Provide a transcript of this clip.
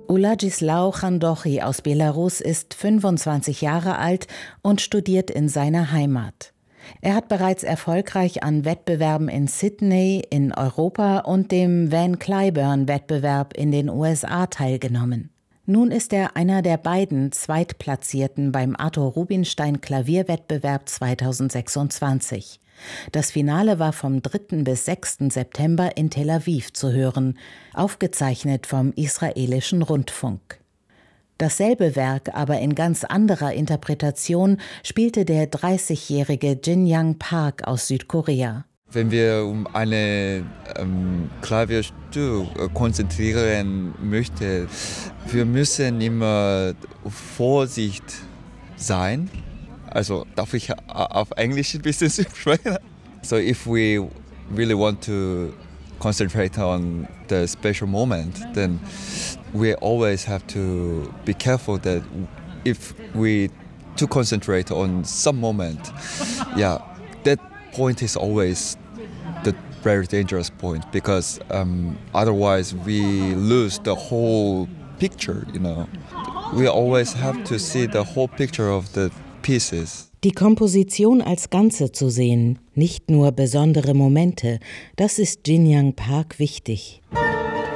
Uladzisław Chandochi aus Belarus ist 25 Jahre alt und studiert in seiner Heimat. Er hat bereits erfolgreich an Wettbewerben in Sydney in Europa und dem Van Cliburn-Wettbewerb in den USA teilgenommen. Nun ist er einer der beiden Zweitplatzierten beim Arthur Rubinstein Klavierwettbewerb 2026. Das Finale war vom 3. bis 6. September in Tel Aviv zu hören, aufgezeichnet vom israelischen Rundfunk. Dasselbe Werk, aber in ganz anderer Interpretation, spielte der 30-jährige Jin Young Park aus Südkorea. Wenn wir eine Klavierstück konzentrieren möchten, wir müssen immer Vorsicht sein. Also darf ich auf Englisch ein bisschen sprechen? So if we really want to concentrate on the special moment, then we always have to be careful that if we to concentrate on some moment, that point is always the very dangerous point because otherwise we lose the whole picture, We always have to see the whole picture of the pieces. Die Komposition als Ganze zu sehen, nicht nur besondere Momente, das ist Jin Young Park wichtig.